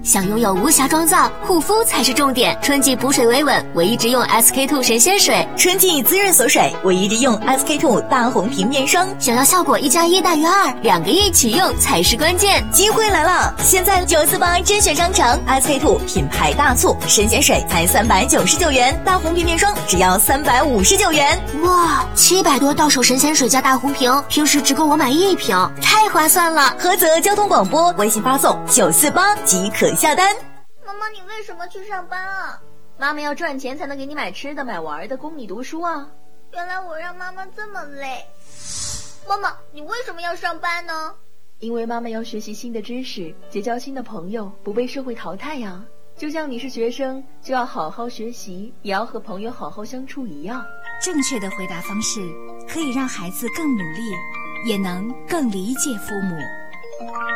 想拥有无瑕妆造，护肤才是重点。春季补水维稳，我一直用 SK-II 神仙水； 春季滋润锁水，我一直用 SK-II 大红瓶面霜。 想要效果1+1大于2，两个一起用才是关键。 机会来了！现在948甄选商场 SK-II 品牌大促，神仙水才399元，大红瓶面霜只要359元。 哇，700多到手神仙水加大红瓶，平时只够我买1瓶，太划算了！ 菏泽交通广播微信发送948即可下单。 妈妈，你为什么去上班啊？ 妈妈要赚钱才能给你买吃的买玩的，供你读书啊。 原来我让妈妈这么累。妈妈，你为什么要上班呢？ 因为妈妈要学习新的知识，结交新的朋友，不被社会淘汰呀。就像你是学生，就要好好学习，也要和朋友好好相处一样。 正确的回答方式可以让孩子更努力，也能更理解父母。